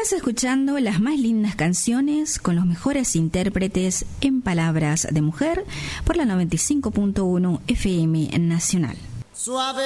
Estás escuchando las más lindas canciones con los mejores intérpretes en palabras de mujer por la 95.1 FM Nacional. Suave